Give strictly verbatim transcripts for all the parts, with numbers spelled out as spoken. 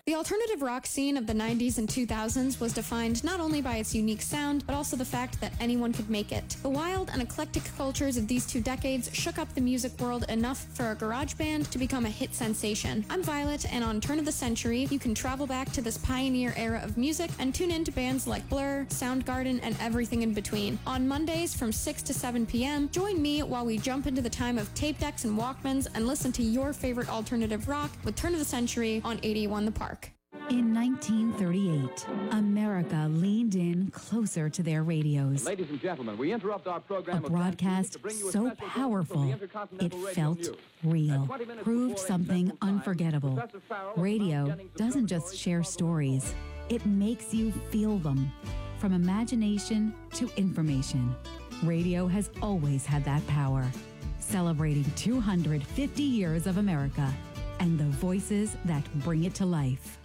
The alternative rock scene of the nineties and two thousands was defined not only by its unique sound, but also the fact that anyone could make it. The wild and eclectic cultures of these two decades shook up the music world enough for a garage band to become a hit sensation. I'm Violet, and on Turn of the Century, you can travel back to this pioneer era of music and tune into bands like Blur, Soundgarden, and everything in between. On Mondays from six to seven p.m., join me while we jump into the time of tape decks and Walkmans and listen to your favorite alternative rock with Turn of the Century on eighty-eight one The Park. In nineteen thirty-eight, America leaned in closer to their radios. Ladies and gentlemen, we interrupt our program. A broadcast so powerful, it felt real, proved something unforgettable. Radio doesn't just share stories, it makes you feel them. From imagination to information, radio has always had that power. Celebrating two hundred fifty years of America and the voices that bring it to life.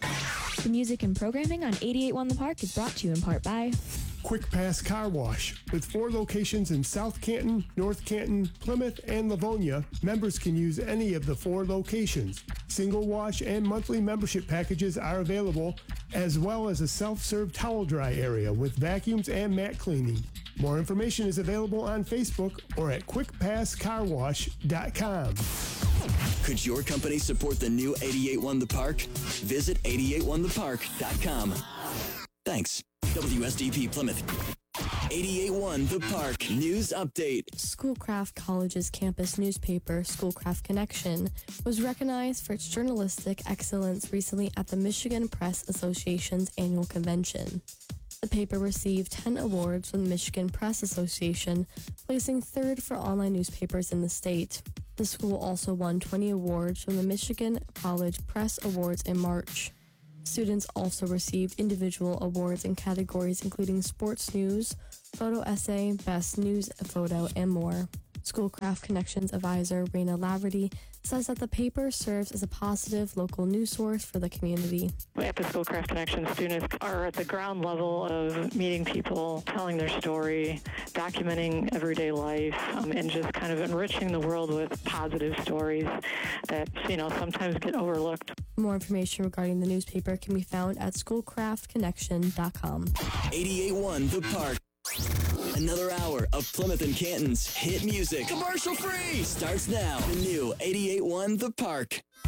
The music and programming on eighty-eight point one The Park is brought to you in part by Quick Pass Car Wash. With four locations in South Canton, North Canton, Plymouth, and Livonia, members can use any of the four locations. Single wash and monthly membership packages are available, as well as a self-serve towel dry area with vacuums and mat cleaning. More information is available on Facebook or at quick pass car wash dot com. Could your company support the new eighty-eight point one The Park? Visit eighty-eight one the park dot com. Thanks. W S D P Plymouth. eighty-eight point one The Park News Update. Schoolcraft College's campus newspaper, Schoolcraft Connection, was recognized for its journalistic excellence recently at the Michigan Press Association's annual convention. The paper received ten awards from the Michigan Press Association, placing third for online newspapers in the state. The school also won twenty awards from the Michigan College Press Awards in March. Students also received individual awards in categories including sports news, photo essay, best news photo, and more. Schoolcraft Connections advisor Raina Laverty says that the paper serves as a positive local news source for the community. At the Schoolcraft Connection, students are at the ground level of meeting people, telling their story, documenting everyday life, um, and just kind of enriching the world with positive stories that, you know, sometimes get overlooked. More information regarding the newspaper can be found at schoolcraft connection dot com. eighty-eight point one The Park. Another hour of Plymouth and Canton's hit music, commercial free, starts now. The new eighty-eight point one The Park.